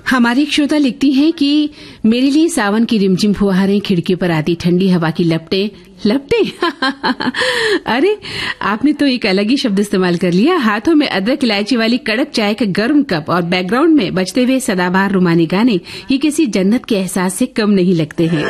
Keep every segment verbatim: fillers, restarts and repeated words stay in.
हमारी एक श्रोता लिखती हैं कि मेरे लिए सावन की रिमझिम फुहारें, खिड़की पर आती ठंडी हवा की लपटे लपटे अरे आपने तो एक अलग ही शब्द इस्तेमाल कर लिया। हाथों में अदरक इलायची वाली कड़क चाय का गर्म कप और बैकग्राउंड में बजते हुए सदाबहार रुमानी गाने, ये किसी जन्नत के एहसास से कम नहीं लगते हैं।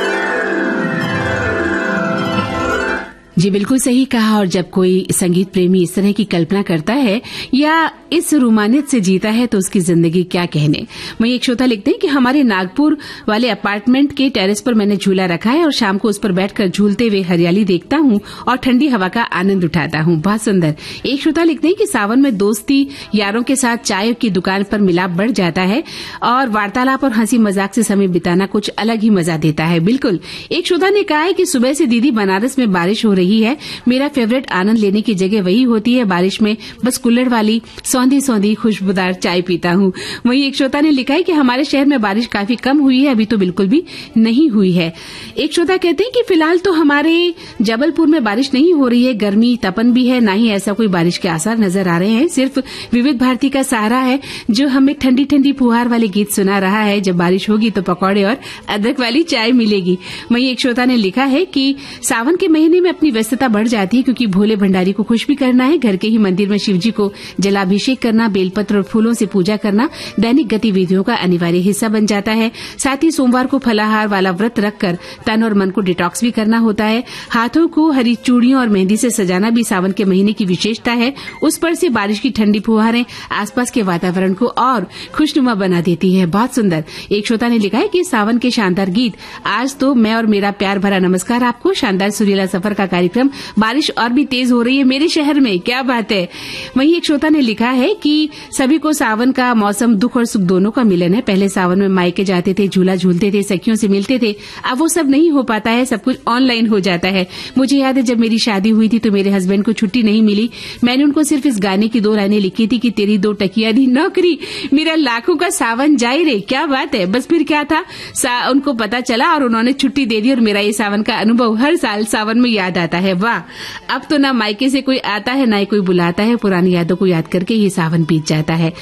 जी बिल्कुल सही कहा। और जब कोई संगीत प्रेमी इस तरह की कल्पना करता है या इस रोमानियत से जीता है तो उसकी जिंदगी क्या कहने। वहीं एक श्रोता लिखते हैं कि हमारे नागपुर वाले अपार्टमेंट के टेरेस पर मैंने झूला रखा है और शाम को उस पर बैठकर झूलते हुए हरियाली देखता हूं और ठंडी हवा का आनंद उठाता हूं। बहुत सुंदर। एक श्रोता लिखते हैं कि सावन में दोस्ती यारों के साथ चाय की दुकान पर मिलाप बढ़ जाता है और वार्तालाप और हंसी मजाक से समय बिताना कुछ अलग ही मजा देता है। बिल्कुल। एक श्रोता ने कहा है कि सुबह से दीदी बनारस में बारिश हो रही है। मेरा फेवरेट आनंद लेने की जगह वही होती है, बारिश में बस कुल्हड़ वाली सौंधी सौंधी खुशबूदार चाय पीता हूं। वहीं एक श्रोता ने लिखा है कि हमारे शहर में बारिश काफी कम हुई है, अभी तो बिल्कुल भी नहीं हुई है। एक श्रोता कहते हैं कि फिलहाल तो हमारे जबलपुर में बारिश नहीं हो रही है, गर्मी तपन भी है, ना ही ऐसा कोई बारिश के आसार नजर आ रहे हैं। सिर्फ विविध भारती का सहारा है जो हमें ठंडी ठंडी फुहार वाले गीत सुना रहा है। जब बारिश होगी तो पकौड़े और अदरक वाली चाय मिलेगी। वहीं एक श्रोता ने लिखा है कि सावन के महीने में अपनी व्यस्तता बढ़ जाती है क्योंकि भोले भंडारी को खुश भी करना है। घर के ही मंदिर में शिवजी को जलाभिषेक करना, बेलपत्र और फूलों से पूजा करना दैनिक गतिविधियों का अनिवार्य हिस्सा बन जाता है। साथ ही सोमवार को फलाहार वाला व्रत रखकर तन और मन को डिटॉक्स भी करना होता है। हाथों को हरी चूड़ियों और मेहंदी से सजाना भी सावन के महीने की विशेषता है। उस पर से बारिश की ठंडी फुहारें आसपास के वातावरण को और खुशनुमा बना देती है। बहुत सुंदर। एक श्रोता ने लिखा है कि सावन के शानदार गीत। आज तो मैं और मेरा प्यार भरा नमस्कार आपको। शानदार सुरीला सफर का कार्यक्रम। बारिश और भी तेज हो रही है मेरे शहर में, क्या बात है। वहीं एक श्रोता ने लिखा है कि सभी को सावन का मौसम दुख और सुख दोनों का मिलन है। पहले सावन में मायके जाते थे, झूला झूलते थे, सखियों से मिलते थे। अब वो सब नहीं हो पाता है, सब कुछ ऑनलाइन हो जाता है। मुझे याद है जब मेरी शादी हुई थी तो मेरे हस्बैंड को छुट्टी नहीं मिली। मैंने उनको सिर्फ इस गाने की दो लाइनें लिखी थी कि तेरी दो टकिया दी नौकरी, मेरा लाखों का सावन जाए रे। क्या बात है। बस फिर क्या था, उनको पता चला और उन्होंने छुट्टी दे दी और मेरा ये सावन का अनुभव हर साल सावन में याद आता है। वाह। अब तो ना मायके से कोई आता है ना ही कोई बुलाता है, पुरानी यादों को याद करके ये सावन बीत जाता है।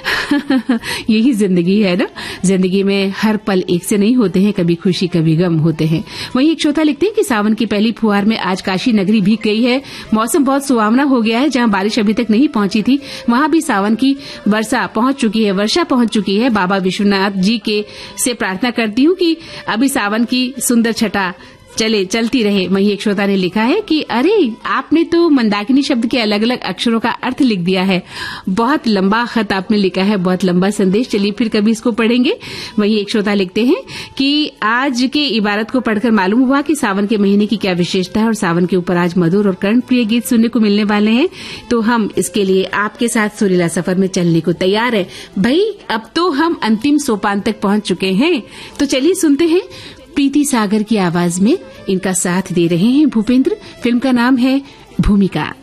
यही जिंदगी है ना। जिंदगी में हर पल एक से नहीं होते हैं, कभी खुशी कभी गम होते हैं। वहीं एक श्रोता लिखते हैं कि सावन की पहली फुहार में आज काशी नगरी भीग गई है। मौसम बहुत सुहावना हो गया है। जहां बारिश अभी तक नहीं पहुंची थी वहां भी सावन की वर्षा पहुंच चुकी है वर्षा पहुंच चुकी है। बाबा विश्वनाथ जी के से प्रार्थना करती हूँ कि अभी सावन की सुंदर छटा चले चलती रहे। वहीं एक श्रोता ने लिखा है कि अरे आपने तो मंदाकिनी शब्द के अलग अलग अक्षरों का अर्थ लिख दिया है। बहुत लंबा खत आपने लिखा है, बहुत लंबा संदेश। चलिए फिर कभी इसको पढ़ेंगे। वहीं एक श्रोता लिखते हैं कि आज के इबारत को पढ़कर मालूम हुआ कि सावन के महीने की क्या विशेषता है और सावन के ऊपर आज मधुर और कर्णप्रिय गीत सुनने को मिलने वाले हैं। तो हम इसके लिए आपके साथ सुरीला सफर में चलने को तैयार है। भाई अब तो हम अंतिम सोपान तक पहुंच चुके हैं। तो चलिए सुनते हैं प्रीति सागर की आवाज में। इनका साथ दे रहे हैं भूपेंद्र। फिल्म का नाम है भूमिका।